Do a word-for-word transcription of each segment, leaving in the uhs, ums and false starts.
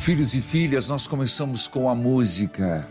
Filhos e filhas, nós começamos com a música.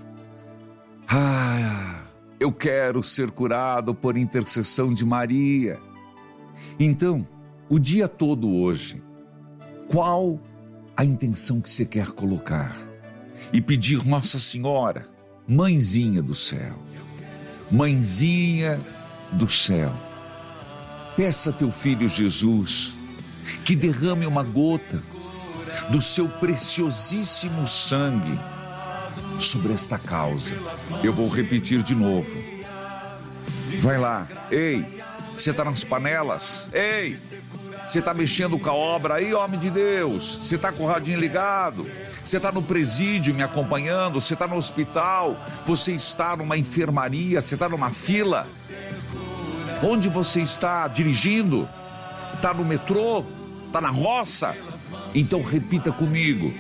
Ah, eu quero ser curado por intercessão de Maria. Então, o dia todo hoje, qual a intenção que você quer colocar? E pedir Nossa Senhora, Mãezinha do céu, Mãezinha do céu, peça a teu filho Jesus que derrame uma gota do seu preciosíssimo sangue sobre esta causa. Eu vou repetir de novo. Vai lá. Ei, você está nas panelas? Ei, você está mexendo com a obra aí, homem de Deus? Você está com o radinho ligado? Você está no presídio me acompanhando? Você está no hospital? Você está numa enfermaria? Você está numa fila? Onde você está dirigindo? Está no metrô? Está na roça? Então repita comigo.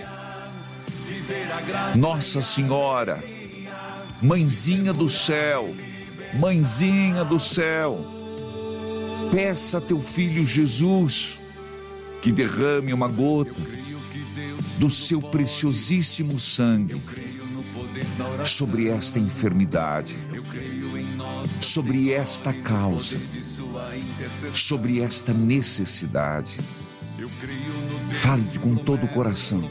Nossa Senhora, Mãezinha do céu, Mãezinha do céu, peça a teu filho Jesus que derrame uma gota do seu preciosíssimo sangue sobre esta enfermidade, sobre esta causa, sobre esta necessidade. Fale com todo o coração.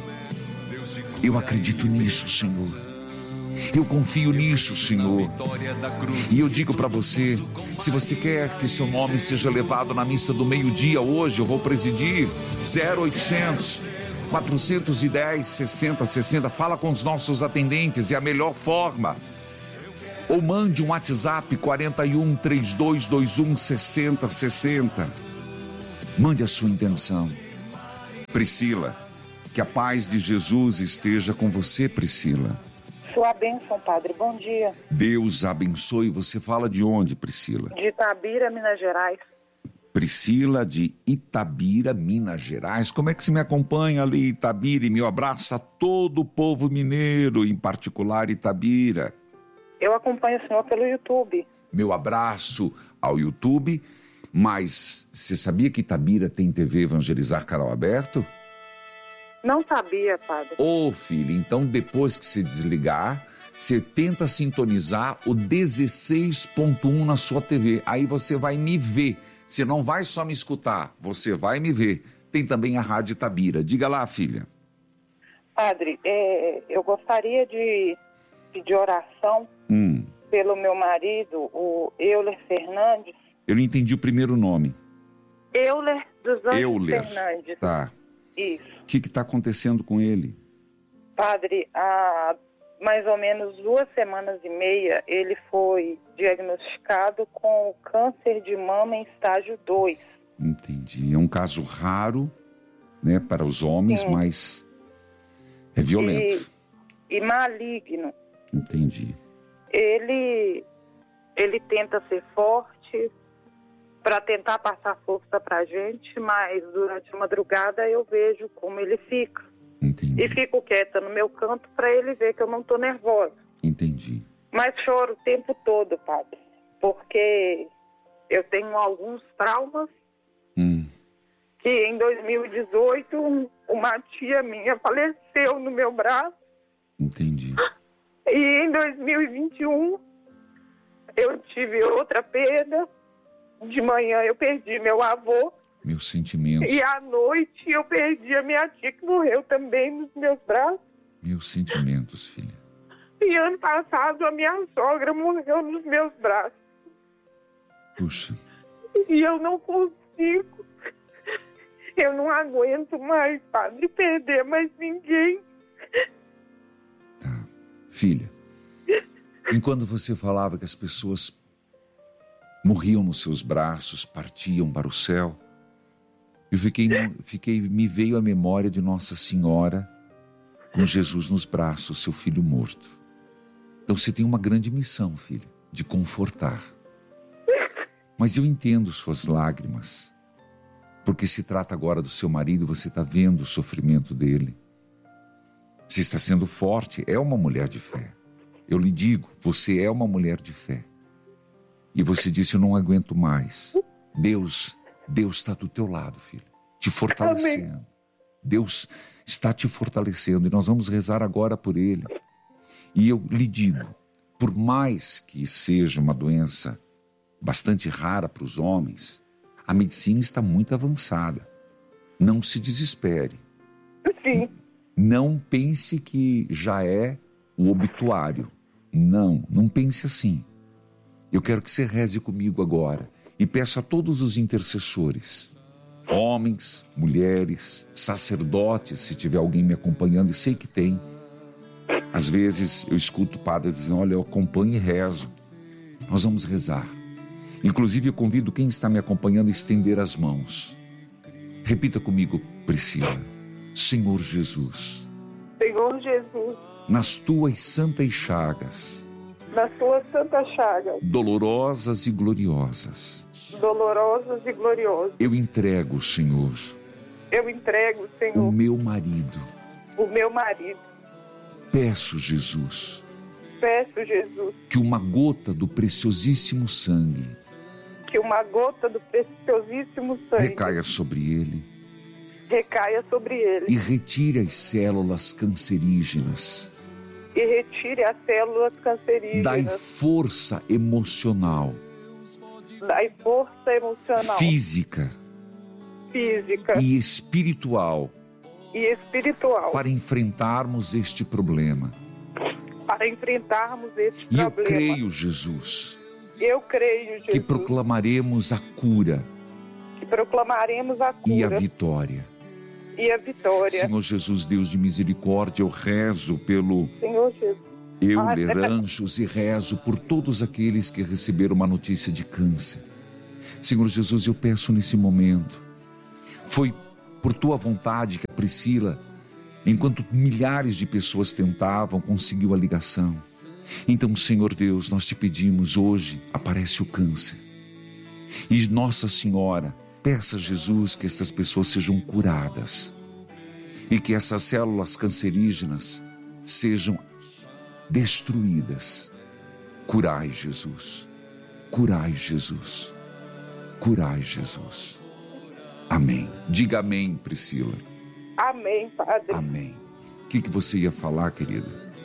Eu acredito nisso, Senhor. Eu confio nisso, Senhor. E eu digo para você, se você quer que seu nome seja levado na missa do meio-dia hoje, eu vou presidir. Zero oitocentos, quatrocentos e dez, sessenta, sessenta. Fala com os nossos atendentes, é a melhor forma. Ou mande um WhatsApp quarenta e um, trinta e dois, vinte e um, sessenta, sessenta. Mande a sua intenção. Priscila, que a paz de Jesus esteja com você, Priscila. Sua bênção, padre. Bom dia. Deus abençoe. Você fala de onde, Priscila? De Itabira, Minas Gerais. Priscila de Itabira, Minas Gerais. Como é que você me acompanha ali, Itabira? E me abraça todo o povo mineiro, em particular Itabira. Eu acompanho o senhor pelo YouTube. Meu abraço ao YouTube. Mas você sabia que Itabira tem T V Evangelizar Canal Aberto? Não sabia, padre. Ô, oh, filho, então depois que você desligar, você tenta sintonizar o dezesseis ponto um na sua T V. Aí você vai me ver. Você não vai só me escutar, você vai me ver. Tem também a Rádio Itabira. Diga lá, filha. Padre, é, eu gostaria de pedir oração hum. pelo meu marido, o Euler Fernandes. Eu não entendi o primeiro nome. Euler dos Anjos Euler. Fernandes. Tá. Isso. O que está acontecendo com ele? Padre, há mais ou menos duas semanas e meia, ele foi diagnosticado com câncer de mama em estágio dois. Entendi. É um caso raro, né, para os homens, Sim. mas é violento. E, e maligno. Entendi. Ele, ele tenta ser forte para tentar passar força para a gente, mas durante a madrugada eu vejo como ele fica. Entendi. E fico quieta no meu canto para ele ver que eu não estou nervosa. Entendi. Mas choro o tempo todo, padre, porque eu tenho alguns traumas hum. que em dois mil e dezoito uma tia minha faleceu no meu braço. Entendi. E em dois mil e vinte e um eu tive outra perda. De manhã eu perdi meu avô. Meus sentimentos. E à noite eu perdi a minha tia que morreu também nos meus braços. Meus sentimentos, filha. E ano passado a minha sogra morreu nos meus braços. Puxa. E eu não consigo. Eu não aguento mais, padre, perder mais ninguém. Tá. Filha, enquanto você falava que as pessoas morriam nos seus braços, partiam para o céu, eu fiquei, fiquei, me veio a memória de Nossa Senhora com Jesus nos braços, seu filho morto. Então você tem uma grande missão, filha, de confortar. Mas eu entendo suas lágrimas, porque se trata agora do seu marido, você está vendo o sofrimento dele. Você está sendo forte, é uma mulher de fé. Eu lhe digo, você é uma mulher de fé. E você disse, eu não aguento mais. Deus, Deus está do teu lado, filho, te fortalecendo. Deus está te fortalecendo e nós vamos rezar agora por ele. E eu lhe digo, por mais que seja uma doença bastante rara para os homens, a medicina está muito avançada. Não se desespere. Sim. Não pense que já é o obituário. Não, não pense assim. Eu quero que você reze comigo agora e peço a todos os intercessores, homens, mulheres, sacerdotes, se tiver alguém me acompanhando, e sei que tem. Às vezes eu escuto padres dizendo, olha, eu acompanho e rezo. Nós vamos rezar. Inclusive eu convido quem está me acompanhando a estender as mãos. Repita comigo, Priscila. Senhor Jesus. Senhor Jesus. Nas tuas santas chagas. Nas tuas santas chagas. Dolorosas e gloriosas. Dolorosas e gloriosas. Eu entrego, Senhor. Eu entrego, Senhor. O meu marido. O meu marido. Peço, Jesus. Peço, Jesus. Que uma gota do preciosíssimo sangue. Que uma gota do preciosíssimo sangue. Recaia sobre ele. Recaia sobre ele. E retire as células cancerígenas. E retire as células cancerígenas. Dai força emocional. Dai força emocional. Física. Física. E espiritual. E espiritual. Para enfrentarmos este problema. Para enfrentarmos este e problema. E eu creio, Jesus. Eu creio, Jesus. Que proclamaremos a cura. Que proclamaremos a cura. E a vitória. E a vitória. Senhor Jesus, Deus de misericórdia, eu rezo pelo... Senhor Jesus. Eu ler anjos e rezo por todos aqueles que receberam uma notícia de câncer. Senhor Jesus, eu peço nesse momento. Foi por tua vontade que a Priscila, enquanto milhares de pessoas tentavam, conseguiu a ligação. Então, Senhor Deus, nós te pedimos hoje, aparece o câncer. E Nossa Senhora, peça a Jesus que essas pessoas sejam curadas. E que essas células cancerígenas sejam destruídas. Curai, Jesus. Curai, Jesus. Curai, Jesus. Amém. Diga amém, Priscila. Amém, Padre. Amém. O que, que você ia falar, querida?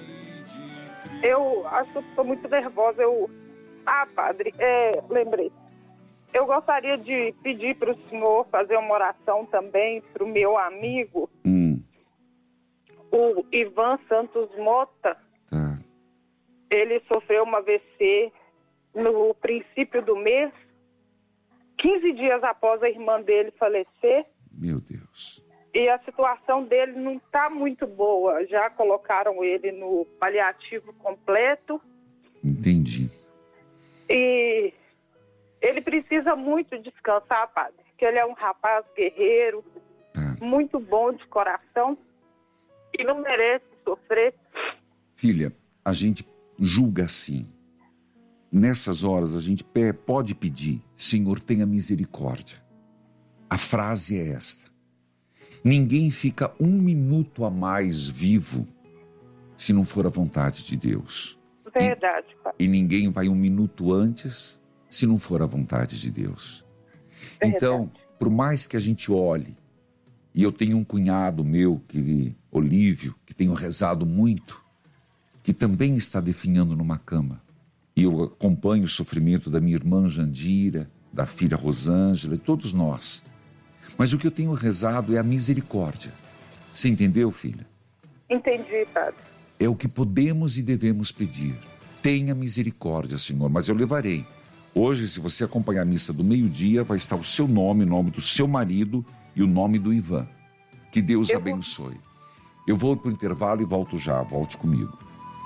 Eu acho que estou muito nervosa. Eu... Ah, Padre, é, lembrei. Eu gostaria de pedir para o senhor fazer uma oração também para o meu amigo, hum. o Ivan Santos Mota. Tá. Ele sofreu uma A V C no princípio do mês, quinze dias após a irmã dele falecer. Meu Deus. E a situação dele não está muito boa. Já colocaram ele no paliativo completo. Entendi. E ele precisa muito descansar, Padre. Porque ele é um rapaz guerreiro, tá. Muito bom de coração e não merece sofrer. Filha, a gente julga assim. Nessas horas a gente pode pedir, Senhor, tenha misericórdia. A frase é esta. Ninguém fica um minuto a mais vivo se não for a vontade de Deus. Verdade, Pai. E ninguém vai um minuto antes se não for a vontade de Deus. Verdade. Então, por mais que a gente olhe, e eu tenho um cunhado meu, que, Olívio, que tenho rezado muito, que também está definhando numa cama. E eu acompanho o sofrimento da minha irmã Jandira, da filha Rosângela, e todos nós. Mas o que eu tenho rezado é a misericórdia. Você entendeu, filha? Entendi, Padre. É o que podemos e devemos pedir. Tenha misericórdia, Senhor, mas eu levarei. Hoje, se você acompanhar a missa do meio-dia, vai estar o seu nome, o nome do seu marido e o nome do Ivan. Que Deus eu abençoe. Vou... Eu vou para o intervalo e volto já. Volte comigo.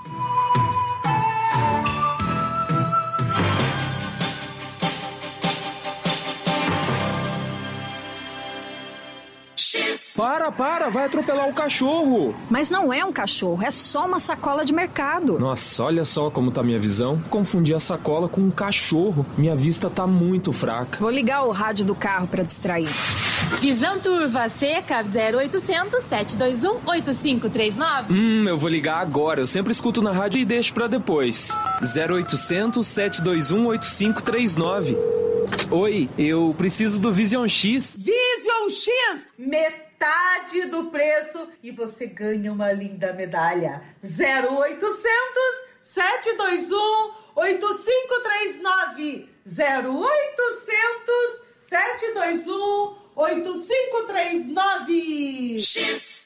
Para, para, vai atropelar o cachorro. Mas não é um cachorro, é só uma sacola de mercado. Nossa, olha só como tá minha visão. Confundi a sacola com um cachorro. Minha vista tá muito fraca. Vou ligar o rádio do carro pra distrair. Visão Turva Seca zero oitocentos, sete dois um, oito cinco três nove. Hum, eu vou ligar agora. Eu sempre escuto na rádio e deixo pra depois. zero oitocentos, sete dois um, oito cinco três nove. Oi, eu preciso do Vision X. Vision X? Metade metade do preço e você ganha uma linda medalha. zero oitocentos, sete dois um, oito cinco três nove. zero oitocentos, sete dois um, oito cinco três nove. X.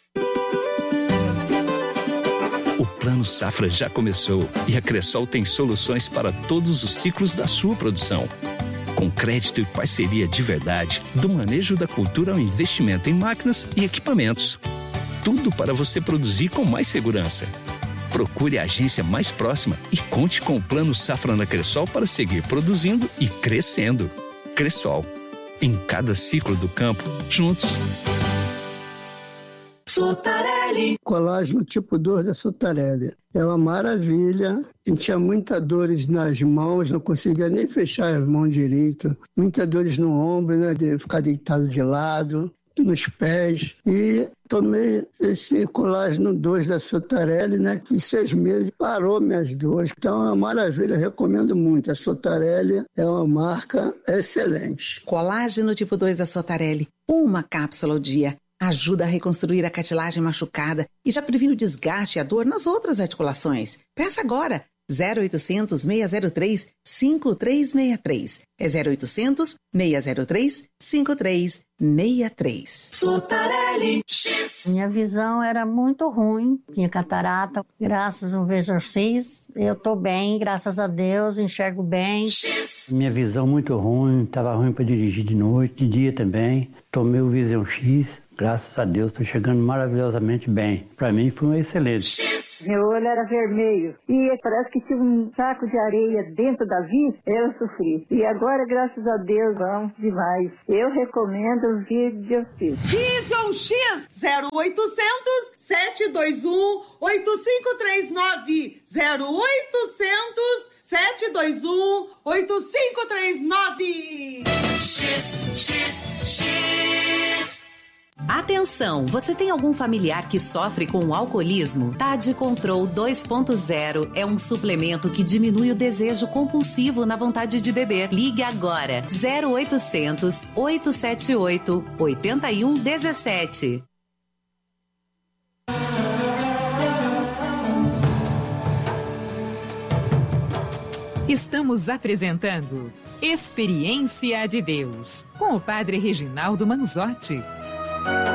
O Plano Safra já começou e a Cressol tem soluções para todos os ciclos da sua produção. Com crédito e parceria de verdade, do manejo da cultura ao investimento em máquinas e equipamentos. Tudo para você produzir com mais segurança. Procure a agência mais próxima e conte com o Plano Safra na Cressol para seguir produzindo e crescendo. Cressol. Em cada ciclo do campo, juntos. Sotarelli. Colágeno tipo dois da Sotarelli. É uma maravilha. Sentia muitas dores nas mãos, não conseguia nem fechar as mãos direito. Muitas dores no ombro, né, de ficar deitado de lado, nos pés. E tomei esse colágeno dois da Sotarelli, né, que em seis meses parou minhas dores. Então é uma maravilha, recomendo muito. A Sotarelli é uma marca excelente. Colágeno tipo dois da Sotarelli. Uma cápsula ao dia. Ajuda a reconstruir a cartilagem machucada e já previne o desgaste e a dor nas outras articulações. Peça agora. zero oitocentos, seis zero três, cinco três seis três. É zero oitocentos, seis zero três, cinco três seis três. Sotarelli X. Minha visão era muito ruim, tinha catarata. Graças ao Exorcis, eu tô bem, graças a Deus, enxergo bem. X. Minha visão muito ruim, tava ruim para dirigir de noite, de dia também. Tomei o Visão X, graças a Deus, estou chegando maravilhosamente bem. Para mim foi um excelente. X. Meu olho era vermelho e parece que tinha um saco de areia dentro da vista, eu sofri. E agora, graças a Deus, vamos demais. Eu recomendo o Vision X. Vision X, zero oitocentos, sete dois um, oito cinco três nove. zero oitocentos, sete dois um, oito cinco três nove. X, X, X. Atenção, você tem algum familiar que sofre com o alcoolismo? Tade Control dois ponto zero é um suplemento que diminui o desejo compulsivo na vontade de beber. Ligue agora, zero oitocentos, oito sete oito, oito um um sete. Estamos apresentando Experiência de Deus, com o Padre Reginaldo Manzotti.